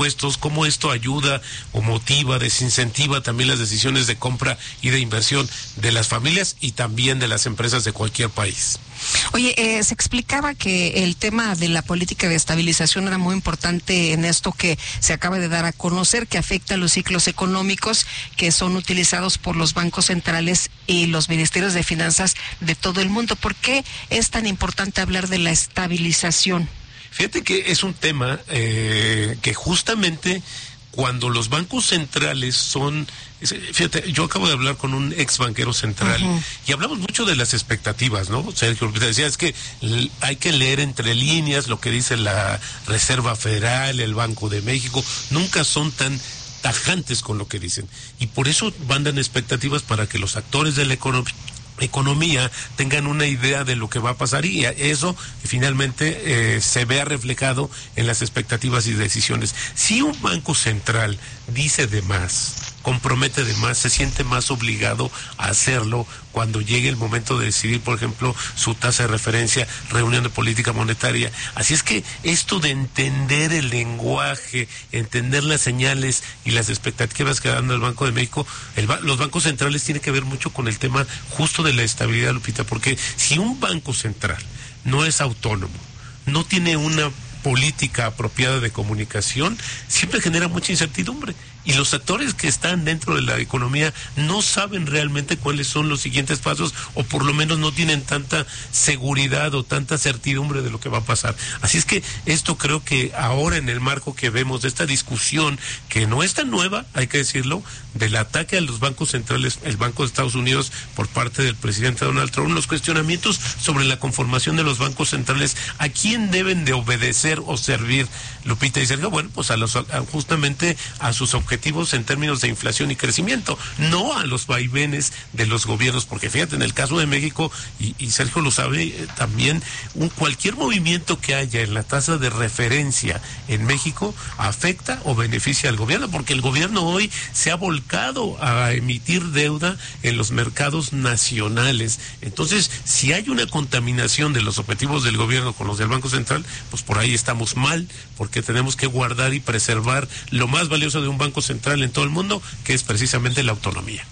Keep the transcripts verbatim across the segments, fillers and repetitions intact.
impuestos, cómo esto ayuda o motiva, desincentiva también las decisiones de compra y de inversión de las familias y también de las empresas de cualquier país. Oye, eh, se explicaba que el tema de la política de estabilización era muy importante en esto que se acaba de dar a conocer, que afecta a los ciclos económicos que son utilizados por los bancos centrales y los ministerios de finanzas de todo el mundo. ¿Por qué es tan importante hablar de la estabilización? Fíjate que es un tema eh, que justamente cuando los bancos centrales son... Fíjate, yo acabo de hablar con un ex banquero central uh-huh. y hablamos mucho de las expectativas, ¿no? Sergio, lo que te decía es que hay que leer entre líneas lo que dice la Reserva Federal, el Banco de México, nunca son tan tajantes con lo que dicen. Y por eso mandan expectativas para que los actores de la economía economía tengan una idea de lo que va a pasar y eso finalmente eh, se vea reflejado en las expectativas y decisiones. Si un banco central dice de más, compromete de más, se siente más obligado a hacerlo cuando llegue el momento de decidir, por ejemplo, su tasa de referencia, reunión de política monetaria. Así es que esto de entender el lenguaje, entender las señales y las expectativas que da dando el Banco de México, el, los bancos centrales tienen que ver mucho con el tema justo de la estabilidad, Lupita, porque si un banco central no es autónomo, no tiene una política apropiada de comunicación, siempre genera mucha incertidumbre. Y los actores que están dentro de la economía no saben realmente cuáles son los siguientes pasos, o por lo menos no tienen tanta seguridad o tanta certidumbre de lo que va a pasar. Así es que esto creo que ahora en el marco que vemos de esta discusión, que no es tan nueva, hay que decirlo, del ataque a los bancos centrales, el Banco de Estados Unidos por parte del presidente Donald Trump, los cuestionamientos sobre la conformación de los bancos centrales, ¿a quién deben de obedecer o servir, Lupita y Sergio? Bueno, pues a los, a, justamente a sus objetivos objetivos en términos de inflación y crecimiento, no a los vaivenes de los gobiernos, porque fíjate, en el caso de México, y, y Sergio lo sabe eh, también, un, cualquier movimiento que haya en la tasa de referencia en México afecta o beneficia al gobierno, porque el gobierno hoy se ha volcado a emitir deuda en los mercados nacionales. Entonces, si hay una contaminación de los objetivos del gobierno con los del Banco Central, pues por ahí estamos mal, porque tenemos que guardar y preservar lo más valioso de un banco central en todo el mundo, que es precisamente la autonomía.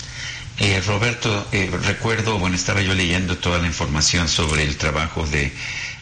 Eh, Roberto, eh, recuerdo, bueno, estaba yo leyendo toda la información sobre el trabajo de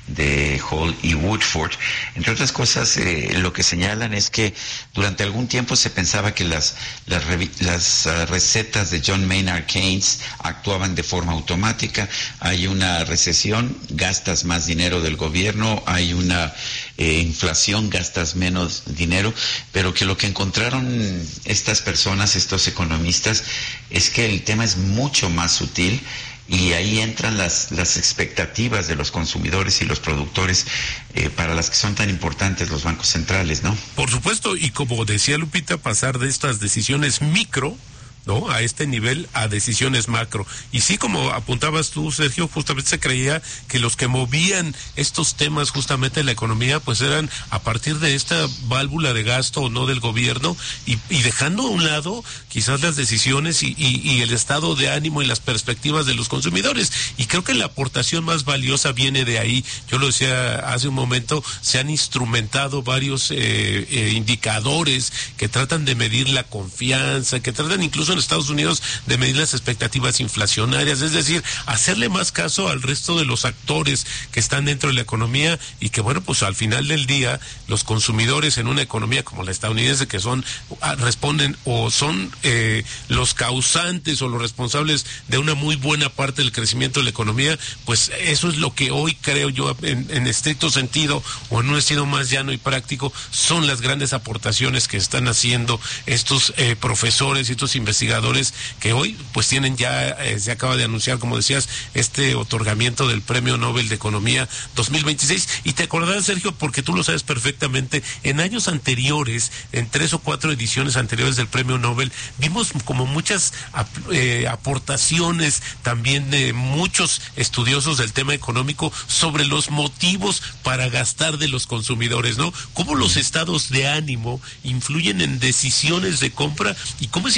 de Hall y Woodford. Entre otras cosas, eh, lo que señalan es que durante algún tiempo se pensaba que las las, las uh, recetas de John Maynard Keynes actuaban de forma automática. Hay una recesión, gastas más dinero del gobierno, hay una eh, inflación, gastas menos dinero, pero que lo que encontraron estas personas, estos economistas, es que el tema es mucho más sutil. Y ahí entran las, las expectativas de los consumidores y los productores eh, para las que son tan importantes los bancos centrales, ¿no? Por supuesto, y como decía Lupita, pasar de estas decisiones micro, ¿no?, a este nivel, a decisiones macro. Y sí, como apuntabas tú, Sergio, justamente se creía que los que movían estos temas justamente en la economía, pues eran a partir de esta válvula de gasto o no del gobierno, y, y dejando a un lado quizás las decisiones y, y, y el estado de ánimo y las perspectivas de los consumidores. Y creo que la aportación más valiosa viene de ahí. Yo lo decía hace un momento, se han instrumentado varios eh, eh, indicadores que tratan de medir la confianza, que tratan incluso en Estados Unidos de medir las expectativas inflacionarias, es decir, hacerle más caso al resto de los actores que están dentro de la economía, y que bueno, pues al final del día los consumidores en una economía como la estadounidense, que son, responden o son eh, los causantes o los responsables de una muy buena parte del crecimiento de la economía, pues eso es lo que hoy creo yo en, en estricto sentido, o en un estilo más llano y práctico, son las grandes aportaciones que están haciendo estos eh, profesores y estos investigadores que hoy pues tienen ya, eh, se acaba de anunciar, como decías, este otorgamiento del Premio Nobel de Economía dos mil veintiséis. Y te acordarás, Sergio, porque tú lo sabes perfectamente, en años anteriores, en tres o cuatro ediciones anteriores del Premio Nobel, vimos como muchas eh, aportaciones también de muchos estudiosos del tema económico sobre los motivos para gastar de los consumidores, ¿no? Cómo los estados de ánimo influyen en decisiones de compra, y cómo es importante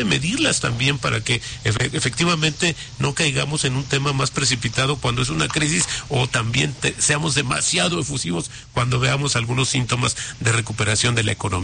de medirlas también para que efe- efectivamente no caigamos en un tema más precipitado cuando es una crisis, o también te, seamos demasiado efusivos cuando veamos algunos síntomas de recuperación de la economía.